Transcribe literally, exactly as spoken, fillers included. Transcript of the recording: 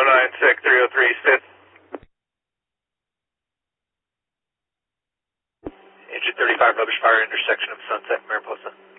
nine six three oh three, fifth. Engine thirty-five, rubbish fire, intersection of Sunset and Mariposa.